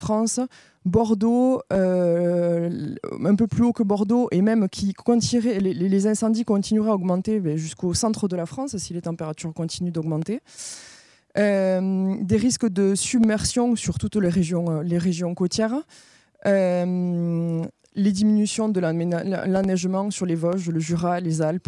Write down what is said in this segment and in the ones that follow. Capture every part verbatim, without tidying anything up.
France, Bordeaux, euh, un peu plus haut que Bordeaux, et même qui continuerait, les, les incendies continueraient à augmenter ben, jusqu'au centre de la France si les températures continuent d'augmenter. Euh, des risques de submersion sur toutes les régions, les régions côtières. Euh, les diminutions de l'enneigement sur les Vosges, le Jura, les Alpes.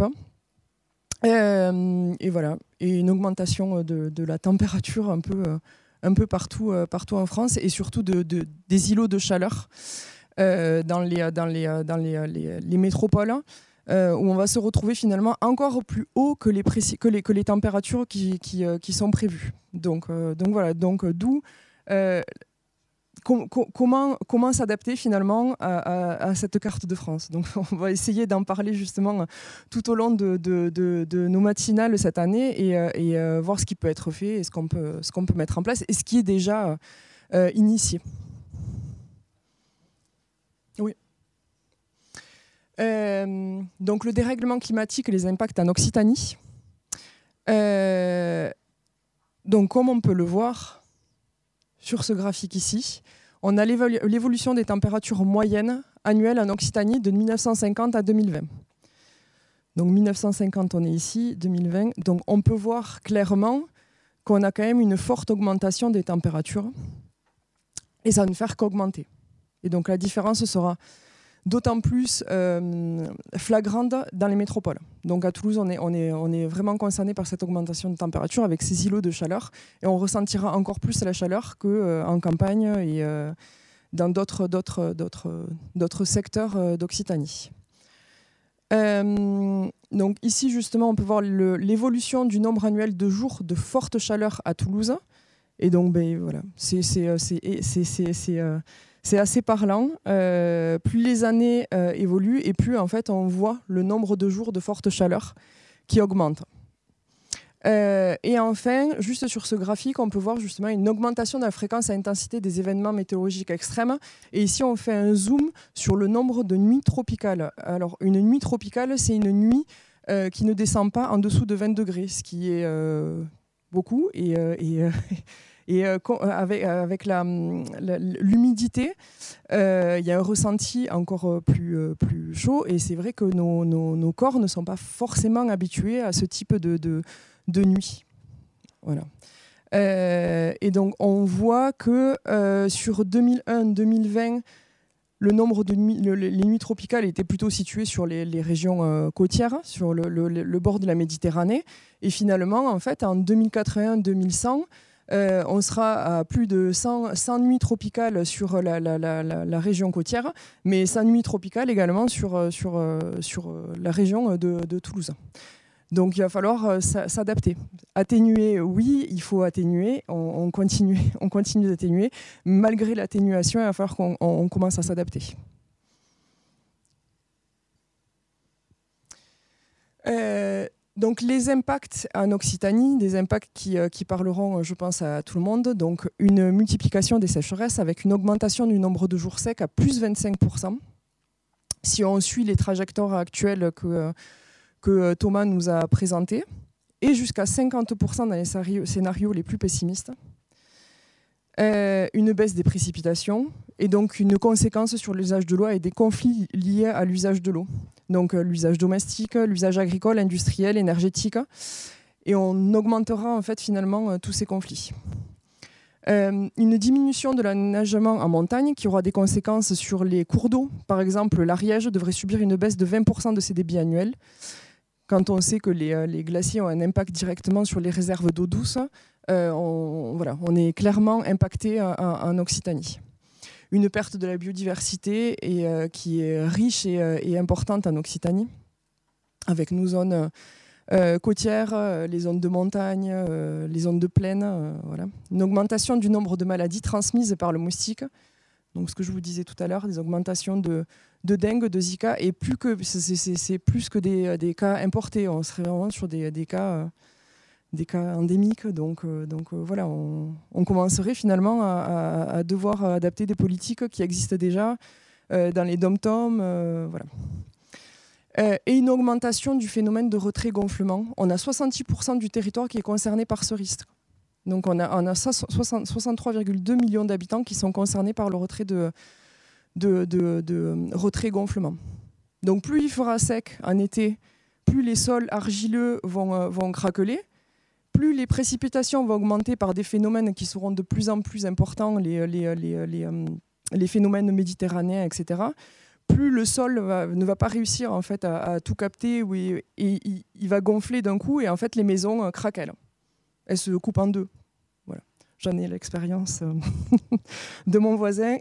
Euh, et voilà, et une augmentation de, de la température un peu... Euh, un peu partout, euh, partout en France, et surtout de, de, des îlots de chaleur euh, dans, les, dans, les, dans les, les, les métropoles, euh, où on va se retrouver finalement encore plus haut que les, précis, que les, que les températures qui, qui, euh, qui sont prévues. Donc, euh, donc voilà, donc d'où... Euh, Com- com- comment, comment s'adapter finalement à, à, à cette carte de France. Donc on va essayer d'en parler justement tout au long de, de, de, de nos matinales cette année, et, et euh, voir ce qui peut être fait et ce qu'on peut, ce qu'on peut mettre en place et ce qui est déjà euh, initié. Oui. Euh, donc le dérèglement climatique et les impacts en Occitanie. Euh, donc comme on peut le voir sur ce graphique ici, on a l'évolution des températures moyennes annuelles en Occitanie de mille neuf cent cinquante à deux mille vingt. Donc mille neuf cent cinquante, on est ici, deux mille vingt. Donc on peut voir clairement qu'on a quand même une forte augmentation des températures, et ça ne fait qu'augmenter. Et donc la différence sera d'autant plus euh, flagrante dans les métropoles. Donc à Toulouse, on est, on est, on est vraiment concerné par cette augmentation de température avec ces îlots de chaleur, et on ressentira encore plus la chaleur qu'en euh, campagne et euh, dans d'autres, d'autres, d'autres, d'autres secteurs euh, d'Occitanie. Euh, donc ici, justement, on peut voir le, l'évolution du nombre annuel de jours de forte chaleur à Toulouse. Et donc, ben, voilà, c'est... c'est, c'est, c'est, c'est, c'est euh, C'est assez parlant. Euh, plus les années euh, évoluent, et plus en fait on voit le nombre de jours de forte chaleur qui augmente. Euh, et enfin, juste sur ce graphique, on peut voir justement une augmentation de la fréquence et intensité des événements météorologiques extrêmes. Et ici, on fait un zoom sur le nombre de nuits tropicales. Alors, une nuit tropicale, c'est une nuit euh, qui ne descend pas en dessous de vingt degrés, ce qui est euh, beaucoup. Et, euh, et, euh, Et euh, avec, avec la, la, l'humidité, euh, il y a un ressenti encore plus, euh, plus chaud. Et c'est vrai que nos, nos, nos corps ne sont pas forcément habitués à ce type de, de, de nuit. Voilà. Euh, et donc, on voit que euh, sur deux mille un deux mille vingt, le nombre de nuits, le, les nuits tropicales étaient plutôt situées sur les, les régions euh, côtières, sur le, le, le bord de la Méditerranée. Et finalement, en fait, en deux mille quatre-vingt deux mille cent, Euh, on sera à plus de cent, cent nuits tropicales sur la, la, la, la, la région côtière, mais cent nuits tropicales également sur, sur, sur la région de, de Toulouse. Donc il va falloir s'adapter. Atténuer, oui, il faut atténuer, on, on continue, on continue d'atténuer. Malgré l'atténuation, il va falloir qu'on on commence à s'adapter. Euh, Donc les impacts en Occitanie, des impacts qui, euh, qui parleront, je pense, à tout le monde. Donc une multiplication des sécheresses avec une augmentation du nombre de jours secs à plus vingt-cinq pour cent. Si on suit les trajectoires actuelles que, que Thomas nous a présentées, et jusqu'à cinquante pour cent dans les scénarios les plus pessimistes. Euh, une baisse des précipitations, et donc une conséquence sur l'usage de l'eau et des conflits liés à l'usage de l'eau. Donc euh, l'usage domestique, l'usage agricole, industriel, énergétique, et on augmentera en fait finalement euh, tous ces conflits. Euh, une diminution de l'enneigement en montagne qui aura des conséquences sur les cours d'eau. Par exemple, l'Ariège devrait subir une baisse de vingt pour cent de ses débits annuels. Quand on sait que les, euh, les glaciers ont un impact directement sur les réserves d'eau douce, euh, on, voilà, on est clairement impacté en, en Occitanie. Une perte de la biodiversité et, euh, qui est riche et, euh, et importante en Occitanie, avec nos zones euh, côtières, euh, les zones de montagne, euh, les zones de plaine. Euh, voilà. Une augmentation du nombre de maladies transmises par le moustique. Donc, ce que je vous disais tout à l'heure, des augmentations de, de dengue, de Zika, et plus que, c'est, c'est, c'est plus que des, des cas importés. On serait vraiment sur des, des cas... Euh, des cas endémiques, donc, euh, donc euh, voilà, on, on commencerait finalement à, à, à devoir adapter des politiques qui existent déjà euh, dans les dom-toms, euh, voilà. Euh, et une augmentation du phénomène de retrait-gonflement. On a soixante-dix pour cent du territoire qui est concerné par ce risque. Donc on a, on a soixante-trois virgule deux millions d'habitants qui sont concernés par le retrait de, de, de, de retrait gonflement. Donc plus il fera sec en été, plus les sols argileux vont, euh, vont craqueler, plus les précipitations vont augmenter par des phénomènes qui seront de plus en plus importants, les, les, les, les, euh, les phénomènes méditerranéens, et cetera. Plus le sol va, ne va pas réussir en fait, à, à tout capter et, et, et il va gonfler d'un coup et en fait les maisons euh, craquent. Elles se coupent en deux. Voilà. J'en ai l'expérience euh, de mon voisin.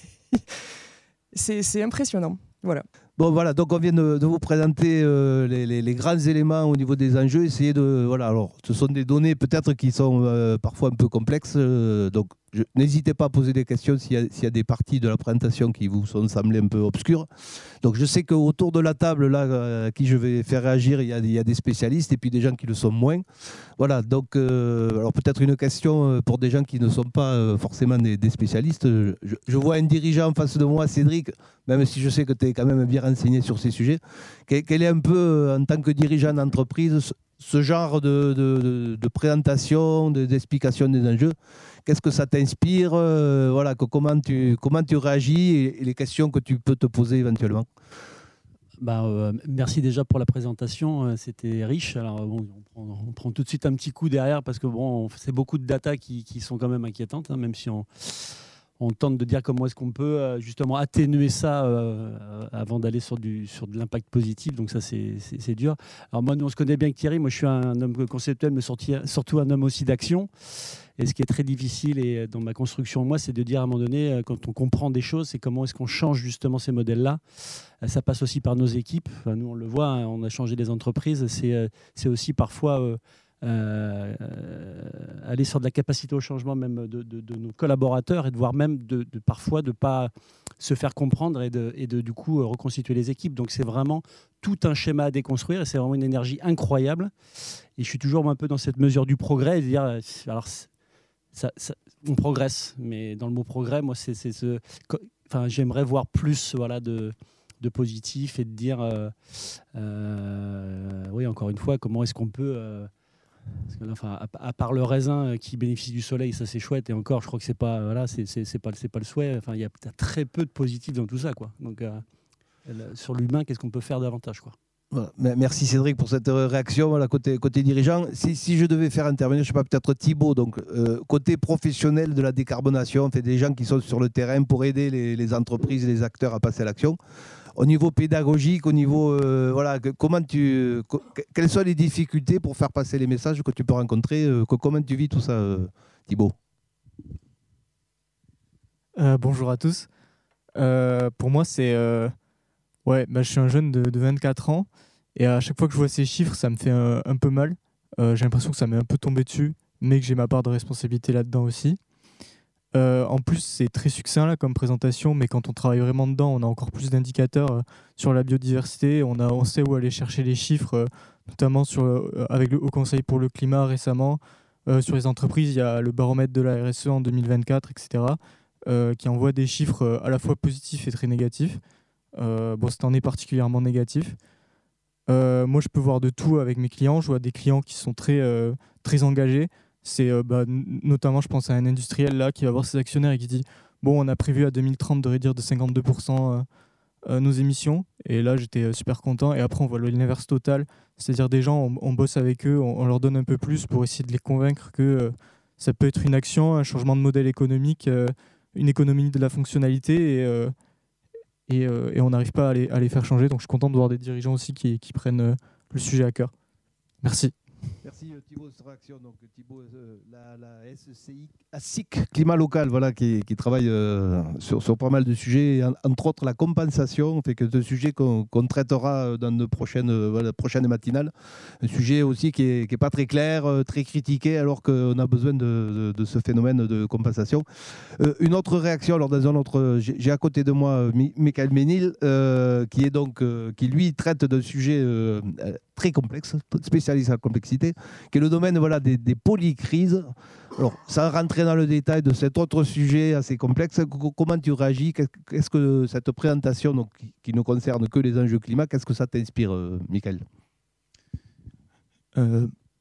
c'est, c'est impressionnant. Voilà. Bon voilà, donc on vient de, de vous présenter euh, les, les, les grands éléments au niveau des enjeux. Essayez de voilà, alors ce sont des données peut-être qui sont euh, parfois un peu complexes, euh, donc je, n'hésitez pas à poser des questions s'il y, a, s'il y a des parties de la présentation qui vous sont semblées un peu obscures. Donc je sais qu'autour de la table là, euh, à qui je vais faire réagir, il y, a, il y a des spécialistes et puis des gens qui le sont moins. Voilà, donc euh, alors peut-être une question pour des gens qui ne sont pas euh, forcément des, des spécialistes. Je, je vois un dirigeant en face de moi, Cédric, même si je sais que tu es quand même bien renseigné sur ces sujets. Quel est un peu, en tant que dirigeant d'entreprise, ce genre de, de, de présentation, de, d'explication des enjeux? Qu'est-ce que ça t'inspire? euh, voilà, que, comment, tu, comment tu réagis et, et les questions que tu peux te poser éventuellement? Bah, euh, merci déjà pour la présentation, c'était riche. Alors bon, on prend, on prend tout de suite un petit coup derrière parce que bon, c'est beaucoup de data qui, qui sont quand même inquiétantes, hein, même si on, on tente de dire comment est-ce qu'on peut euh, justement atténuer ça euh, avant d'aller sur, du, sur de l'impact positif. Donc ça, c'est, c'est, c'est dur. Alors moi, nous, on se connaît bien avec Thierry. Moi, je suis un homme conceptuel, mais surtout un homme aussi d'action. Et ce qui est très difficile et dans ma construction, moi, c'est de dire à un moment donné, quand on comprend des choses, c'est comment est-ce qu'on change justement ces modèles-là. Ça passe aussi par nos équipes. Enfin, nous, on le voit, hein, on a changé les entreprises. C'est, c'est aussi parfois euh, euh, aller sur de la capacité au changement même de, de, de nos collaborateurs et de voir même de, de parfois de ne pas se faire comprendre et de, et de du coup reconstituer les équipes. Donc c'est vraiment tout un schéma à déconstruire et c'est vraiment une énergie incroyable. Et je suis toujours un peu dans cette mesure du progrès et de dire, alors ça, ça, on progresse, mais dans le mot progrès, moi c'est, c'est ce, enfin j'aimerais voir plus voilà de de positif et de dire euh, euh, oui encore une fois comment est-ce qu'on peut euh, parce que là, enfin, à, à part le raisin qui bénéficie du soleil, ça c'est chouette et encore je crois que c'est pas voilà c'est, c'est, c'est pas c'est pas le souhait, enfin il y a très peu de positif dans tout ça quoi. Donc euh, sur l'humain, qu'est-ce qu'on peut faire davantage quoi. Voilà. Merci Cédric pour cette réaction. Voilà, côté, côté dirigeant, si, si je devais faire intervenir, je sais pas, peut-être Thibaut, donc euh, côté professionnel de la décarbonation, on fait des gens qui sont sur le terrain pour aider les, les entreprises et les acteurs à passer à l'action. Au niveau pédagogique, au niveau euh, voilà, que, comment tu, que, quelles sont les difficultés pour faire passer les messages que tu peux rencontrer, euh, que, comment tu vis tout ça, euh, Thibaut? euh, Bonjour à tous. Euh, pour moi, c'est euh... Ouais, bah, je suis un jeune de, de vingt-quatre ans et à chaque fois que je vois ces chiffres, ça me fait un, un peu mal. Euh, j'ai l'impression que ça m'est un peu tombé dessus, mais que j'ai ma part de responsabilité là-dedans aussi. Euh, en plus, c'est très succinct là, comme présentation, mais quand on travaille vraiment dedans, on a encore plus d'indicateurs euh, sur la biodiversité. On, a, on sait où aller chercher les chiffres, euh, notamment sur, euh, avec le Haut Conseil pour le climat récemment. Euh, sur les entreprises, il y a le baromètre de la R S E en deux mille vingt-quatre, et cetera, euh, qui envoie des chiffres euh, à la fois positifs et très négatifs. Euh, bon, cette année particulièrement négatif. Euh, moi, je peux voir de tout avec mes clients. Je vois des clients qui sont très, euh, très engagés. C'est euh, bah, n- notamment, je pense à un industriel là qui va voir ses actionnaires et qui dit bon, on a prévu à deux mille trente de réduire de cinquante-deux pour cent euh, euh, nos émissions. Et là, j'étais euh, super content. Et après, on voit l'inverse total. C'est-à-dire des gens, on, on bosse avec eux, on, on leur donne un peu plus pour essayer de les convaincre que euh, ça peut être une action, un changement de modèle économique, euh, une économie de la fonctionnalité. Et euh, Et, euh, et on n'arrive pas à les, à les faire changer. Donc je suis content de voir des dirigeants aussi qui, qui prennent euh, le sujet à cœur. Merci. Merci Thibaut, cette réaction. Donc Thibaut, euh, la, la S C I, A S I C Climat Local, voilà, qui, qui travaille euh, sur, sur pas mal de sujets, en, entre autres la compensation, fait que c'est un sujet qu'on, qu'on traitera dans de prochaines, euh, voilà, prochaines matinales. Un sujet aussi qui n'est qui est pas très clair, euh, très critiqué, alors qu'on a besoin de, de, de ce phénomène de compensation. Euh, une autre réaction, alors dans un autre, j'ai, j'ai à côté de moi Michael Ménil, euh, qui est donc, euh, qui lui traite d'un sujet euh, très complexe, spécialiste en complexité, qui est le domaine voilà, des, des polycrises. Alors, sans rentrer dans le détail de cet autre sujet assez complexe, comment tu réagis? Qu'est-ce que cette présentation donc, qui, qui ne concerne que les enjeux climat, qu'est-ce que ça t'inspire, euh, Michael? euh,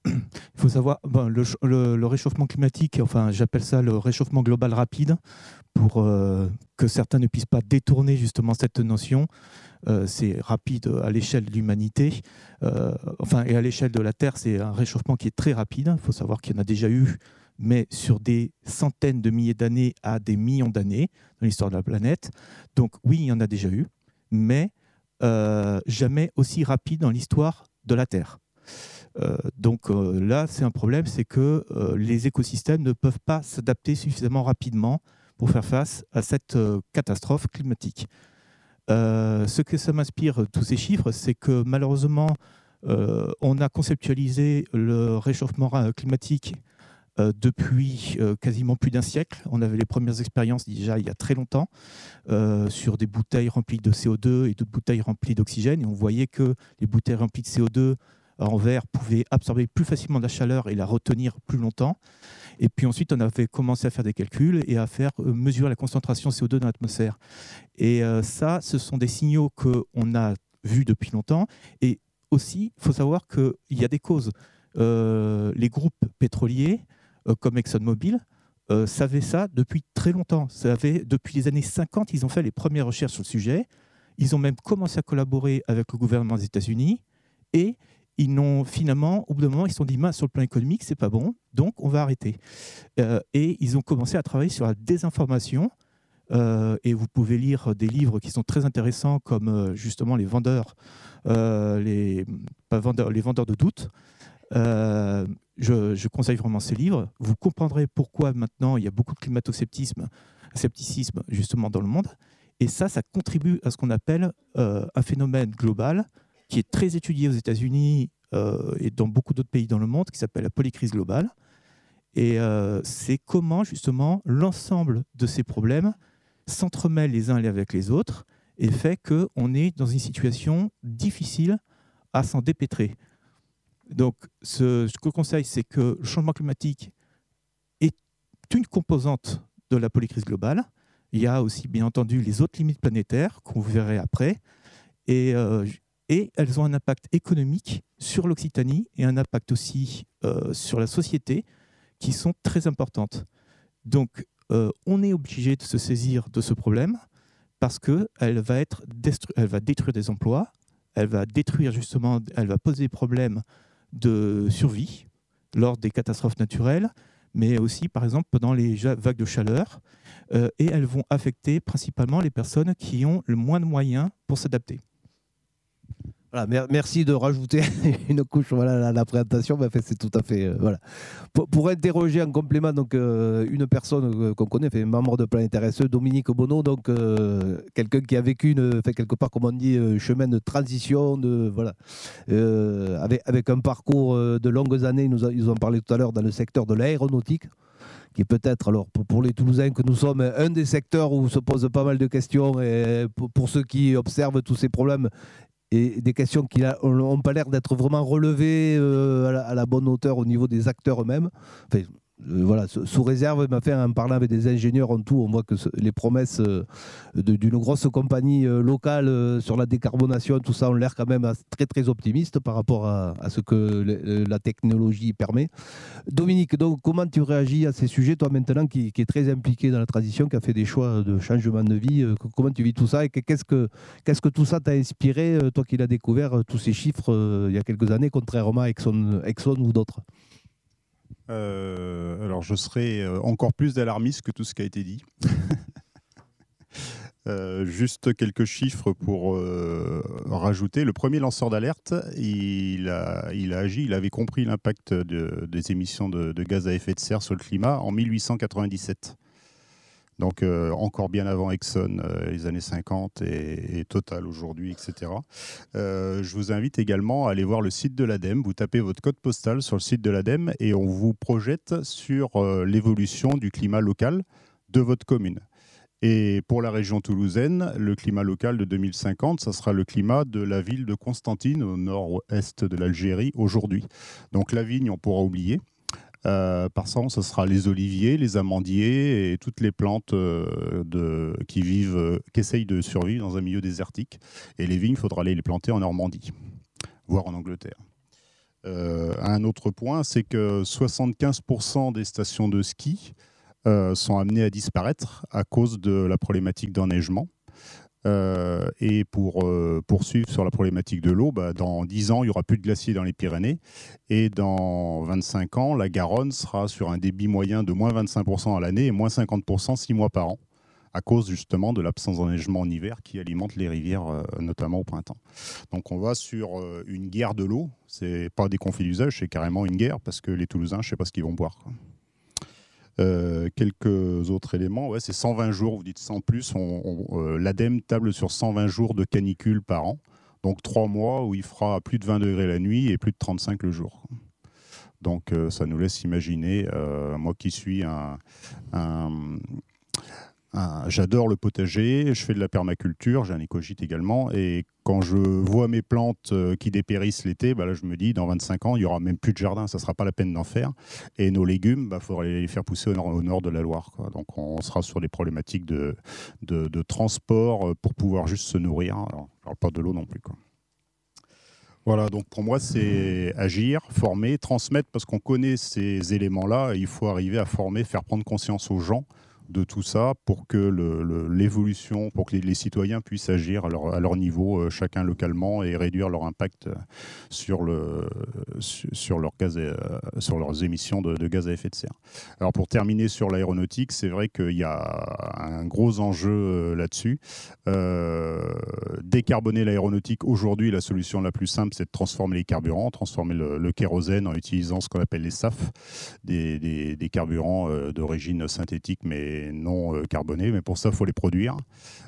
Il faut savoir, bon, le, le, le réchauffement climatique, enfin j'appelle ça le réchauffement global rapide, pour euh, que certains ne puissent pas détourner justement cette notion. Euh, c'est rapide à l'échelle de l'humanité, euh, enfin et à l'échelle de la Terre, c'est un réchauffement qui est très rapide. Il faut savoir qu'il y en a déjà eu, mais sur des centaines de milliers d'années à des millions d'années dans l'histoire de la planète. Donc oui, il y en a déjà eu, mais euh, jamais aussi rapide dans l'histoire de la Terre. Euh, donc euh, là, c'est un problème, c'est que euh, les écosystèmes ne peuvent pas s'adapter suffisamment rapidement pour faire face à cette euh, catastrophe climatique. Euh, ce que ça m'inspire, tous ces chiffres, c'est que malheureusement, euh, on a conceptualisé le réchauffement climatique euh, depuis euh, quasiment plus d'un siècle. On avait les premières expériences déjà il y a très longtemps euh, sur des bouteilles remplies de C O deux et d'autres bouteilles remplies d'oxygène. Et on voyait que les bouteilles remplies de C O deux en verre pouvaient absorber plus facilement la chaleur et la retenir plus longtemps. Et puis ensuite, on avait commencé à faire des calculs et à faire euh, mesurer la concentration C O deux dans l'atmosphère. Et euh, ça, ce sont des signaux qu'on a vus depuis longtemps. Et aussi, il faut savoir qu'il y a des causes. Euh, les groupes pétroliers, euh, comme ExxonMobil, euh, savaient ça depuis très longtemps. Ça avait, depuis les années cinquante, ils ont fait les premières recherches sur le sujet. Ils ont même commencé à collaborer avec le gouvernement des États-Unis. Et ils n'ont finalement, au bout d'un moment, ils se sont dit, mince, sur le plan économique, c'est pas bon, donc on va arrêter. Euh, et ils ont commencé à travailler sur la désinformation. Euh, et vous pouvez lire des livres qui sont très intéressants, comme euh, justement les vendeurs, euh, les, pas vendeurs, les vendeurs de doute. Euh, je, je conseille vraiment ces livres. Vous comprendrez pourquoi maintenant il y a beaucoup de climato-scepticisme, scepticisme justement dans le monde. Et ça, ça contribue à ce qu'on appelle euh, un phénomène global qui est très étudié aux États-Unis euh, et dans beaucoup d'autres pays dans le monde, qui s'appelle la polycrise globale. Et euh, c'est comment, justement, l'ensemble de ces problèmes s'entremêlent les uns avec les autres et fait qu'on est dans une situation difficile à s'en dépêtrer. Donc, ce, ce que je conseille, c'est que le changement climatique est une composante de la polycrise globale. Il y a aussi, bien entendu, les autres limites planétaires qu'on verrait après. Et... Euh, Et elles ont un impact économique sur l'Occitanie et un impact aussi euh, sur la société qui sont très importantes. Donc, euh, on est obligé de se saisir de ce problème parce qu'elle va, être destru- elle va détruire des emplois, elle va détruire justement, elle va poser des problèmes de survie lors des catastrophes naturelles, mais aussi, par exemple, pendant les vagues de chaleur. Euh, et elles vont affecter principalement les personnes qui ont le moins de moyens pour s'adapter. Voilà, merci de rajouter une couche voilà, à la, la présentation. Ben, c'est tout à fait euh, voilà. Pour, pour interroger en complément donc euh, une personne euh, qu'on connaît, fait membre de Planète R S E, Dominique Bonneau, donc euh, quelqu'un qui a vécu une, fait quelque part comme on dit euh, chemin de transition, de voilà, euh, avec avec un parcours euh, de longues années. Ils nous a, ils ont parlé tout à l'heure dans le secteur de l'aéronautique, qui est peut-être, alors pour, pour les Toulousains que nous sommes, un des secteurs où se posent pas mal de questions, et pour, pour ceux qui observent tous ces problèmes, et des questions qui n'ont pas l'air d'être vraiment relevées euh, à, la, à la bonne hauteur au niveau des acteurs eux-mêmes. Enfin, euh, voilà, sous réserve, mais enfin, en parlant avec des ingénieurs en tout, on voit que ce, les promesses euh, d'une grosse compagnie euh, locale euh, sur la décarbonation, tout ça, ont l'air quand même très très optimistes par rapport à, à ce que le, la technologie permet. Dominique, donc, comment tu réagis à ces sujets, toi maintenant qui, qui est très impliqué dans la transition, qui a fait des choix de changement de vie, euh, comment tu vis tout ça et qu'est-ce que, qu'est-ce que tout ça t'a inspiré, euh, toi qui l'as découvert, euh, tous ces chiffres euh, il y a quelques années, contrairement à Exxon, Exxon ou d'autres? Euh, alors, je serais encore plus d'alarmiste que tout ce qui a été dit. euh, juste quelques chiffres pour euh, rajouter. Le premier lanceur d'alerte, il a, il a agi, il avait compris l'impact de, des émissions de, de gaz à effet de serre sur le climat en mille huit cent quatre-vingt-dix-sept. Donc, euh, encore bien avant Exxon, euh, les années cinquante et, et Total aujourd'hui, et cetera. Euh, je vous invite également à aller voir le site de l'ADEME. Vous tapez votre code postal sur le site de l'ADEME et on vous projette sur euh, l'évolution du climat local de votre commune. Et pour la région toulousaine, le climat local de deux mille cinquante, ça sera le climat de la ville de Constantine, au nord-est de l'Algérie, aujourd'hui. Donc la vigne, on pourra oublier. Euh, par ça, ce sera les oliviers, les amandiers et toutes les plantes euh, de, qui vivent, euh, qui essayent de survivre dans un milieu désertique. Et les vignes, il faudra aller les planter en Normandie, voire en Angleterre. Euh, un autre point, c'est que soixante-quinze pour cent des stations de ski euh, sont amenées à disparaître à cause de la problématique d'enneigement. Euh, et pour euh, poursuivre sur la problématique de l'eau, bah, dans dix ans, il n'y aura plus de glaciers dans les Pyrénées. Et dans vingt-cinq ans, la Garonne sera sur un débit moyen de moins vingt-cinq pour cent à l'année et moins cinquante pour cent six mois par an, à cause justement de l'absence d'enneigement en hiver qui alimente les rivières, euh, notamment au printemps. Donc on va sur euh, une guerre de l'eau. C'est pas des conflits d'usage, c'est carrément une guerre, parce que les Toulousains, je ne sais pas ce qu'ils vont boire, quoi. Euh, quelques autres éléments, ouais, c'est cent vingt jours, vous dites cent plus, on, on, euh, l'ADEME table sur cent vingt jours de canicule par an, donc trois mois où il fera plus de vingt degrés la nuit et plus de trente-cinq le jour. Donc euh, ça nous laisse imaginer, euh, moi qui suis un... un Un, j'adore le potager, je fais de la permaculture, j'ai un écogite également, et quand je vois mes plantes qui dépérissent l'été, bah là je me dis dans vingt-cinq ans, il n'y aura même plus de jardin, ça ne sera pas la peine d'en faire. Et nos légumes, il bah, faudrait les faire pousser au nord, au nord de la Loire, quoi. Donc on sera sur des problématiques de, de, de transport pour pouvoir juste se nourrir. Alors, je ne parle pas de l'eau non plus, quoi. Voilà, donc pour moi, c'est agir, former, transmettre, parce qu'on connaît ces éléments-là, et il faut arriver à former, faire prendre conscience aux gens de tout ça pour que le, le, l'évolution, pour que les, les citoyens puissent agir à leur, à leur niveau, euh, chacun localement, et réduire leur impact sur, le, sur, sur, leur gaz, euh, sur leurs émissions de, de gaz à effet de serre. Alors pour terminer sur l'aéronautique, c'est vrai qu'il y a un gros enjeu euh, là-dessus. Euh, décarboner l'aéronautique, aujourd'hui, la solution la plus simple, c'est de transformer les carburants, transformer le, le kérosène en utilisant ce qu'on appelle les S A F, des, des, des carburants euh, d'origine synthétique, mais non euh, carbonés, mais pour ça, il faut les produire.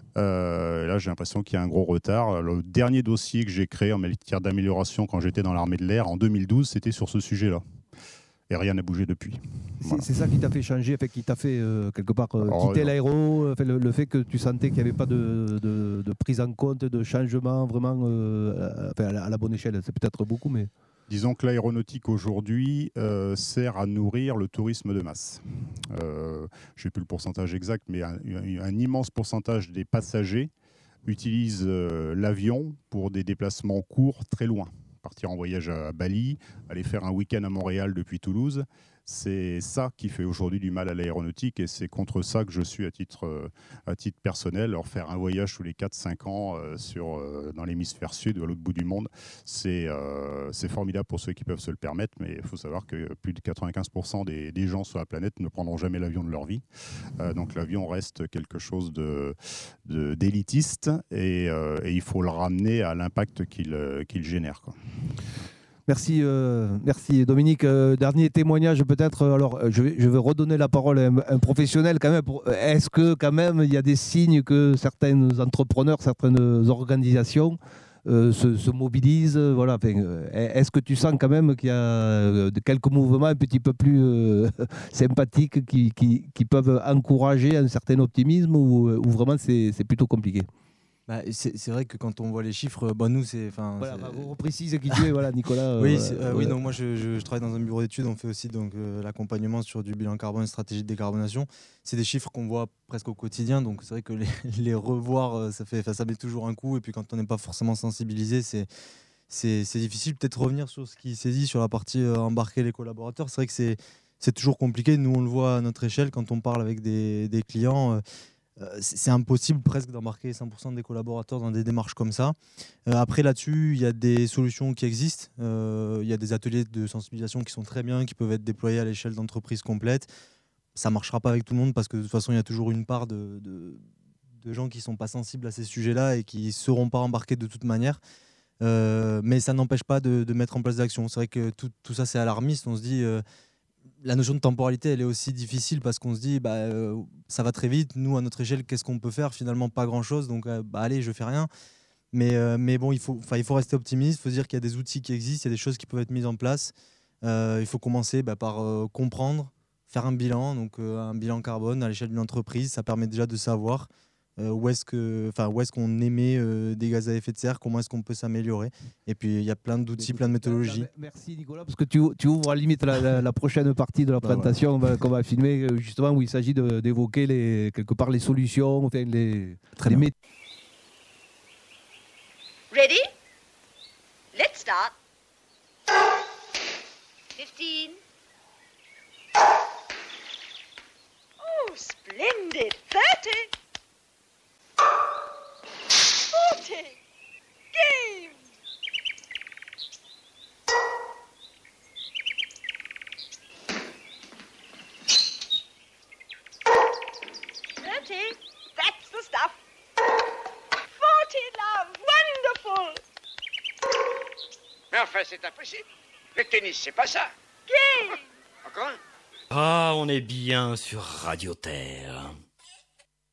Euh, là, j'ai l'impression qu'il y a un gros retard. Le dernier dossier que j'ai créé en matière d'amélioration quand j'étais dans l'armée de l'air, en deux mille douze, c'était sur ce sujet-là. Et rien n'a bougé depuis. Voilà. C'est, c'est ça qui t'a fait changer, fait, qui t'a fait euh, quelque part euh, Alors, quitter non. l'aéro, fait, le, le fait que tu sentais qu'il n'y avait pas de, de, de prise en compte, de changement vraiment euh, à, la, à la bonne échelle. C'est peut-être beaucoup, mais... Disons que l'aéronautique aujourd'hui euh, sert à nourrir le tourisme de masse. Euh, je ne sais plus le pourcentage exact, mais un, un immense pourcentage des passagers utilisent euh, l'avion pour des déplacements courts très loin. Partir en voyage à Bali, aller faire un week-end à Montréal depuis Toulouse, c'est ça qui fait aujourd'hui du mal à l'aéronautique, et c'est contre ça que je suis à titre, euh, à titre personnel. Alors faire un voyage tous les quatre cinq ans euh, sur, euh, dans l'hémisphère sud ou à l'autre bout du monde, c'est, euh, c'est formidable pour ceux qui peuvent se le permettre, mais il faut savoir que plus de quatre-vingt-quinze pour cent des, des gens sur la planète ne prendront jamais l'avion de leur vie. Euh, donc l'avion reste quelque chose de, de, d'élitiste, et, euh, et il faut le ramener à l'impact qu'il, qu'il génère, quoi. Merci, euh, merci Dominique. Euh, dernier témoignage peut-être. Alors, je vais, je vais redonner la parole à un, un professionnel quand même. Pour, est-ce que quand même il y a des signes que certains entrepreneurs, certaines organisations euh, se, se mobilisent, voilà. Enfin, est-ce que tu sens quand même qu'il y a quelques mouvements un petit peu plus euh, sympathiques qui, qui, qui peuvent encourager un certain optimisme, ou, ou vraiment c'est, c'est plutôt compliqué? Bah, c'est, c'est vrai que quand on voit les chiffres, bah, nous, c'est... Voilà, c'est... bah, vous reprécisez qui tu es, voilà, Nicolas. Euh, oui, c'est, euh, ouais. oui donc moi, je, je, je travaille dans un bureau d'études. On fait aussi donc, euh, l'accompagnement sur du bilan carbone et stratégie de décarbonation. C'est des chiffres qu'on voit presque au quotidien. Donc, c'est vrai que les, les revoir, ça, fait, ça met toujours un coup. Et puis, quand on n'est pas forcément sensibilisé, c'est, c'est, c'est difficile. Peut-être revenir sur ce qui s'est dit sur la partie euh, embarquer les collaborateurs. C'est vrai que c'est, c'est toujours compliqué. Nous, on le voit à notre échelle quand on parle avec des, des clients. Euh, c'est impossible presque d'embarquer cent pour cent des collaborateurs dans des démarches comme ça. Euh, après, là-dessus, il y a des solutions qui existent. Euh, il y a des ateliers de sensibilisation qui sont très bien, qui peuvent être déployés à l'échelle d'entreprises complètes. Ça ne marchera pas avec tout le monde parce que de toute façon, il y a toujours une part de, de, de gens qui ne sont pas sensibles à ces sujets-là et qui ne seront pas embarqués de toute manière. Euh, mais ça n'empêche pas de, de mettre en place des actions. C'est vrai que tout, tout ça, c'est alarmiste. On se dit... Euh, la notion de temporalité, elle est aussi difficile parce qu'on se dit bah, euh, ça va très vite. Nous, à notre échelle, qu'est-ce qu'on peut faire? Finalement, pas grand-chose. Donc, euh, bah, allez, je fais rien. Mais, euh, mais bon, il faut, il faut rester optimiste. Il faut se dire qu'il y a des outils qui existent, il y a des choses qui peuvent être mises en place. Euh, il faut commencer bah, par euh, comprendre, faire un bilan. Donc, euh, un bilan carbone à l'échelle d'une entreprise, ça permet déjà de savoir euh, où est-ce que, enfin, où est-ce qu'on émet euh, des gaz à effet de serre, comment est-ce qu'on peut s'améliorer. Et puis, il y a plein d'outils, plein de méthodologies. Merci Nicolas, parce que tu, tu ouvres à la limite la, la, la prochaine partie de la présentation bah, voilà. qu'on va filmer, justement, où il s'agit de, d'évoquer les, quelque part les solutions, enfin, les, Très les bien. méthodes. Ready? Let's start. Fifteen. Oh, splendid. Thirty. Forty. Game. Thirty. That's the stuff. Forty, love. Wonderful. Mais enfin, c'est impossible. Le tennis, c'est pas ça. Game. Encore un? Ah, on est bien sur Radio Terre.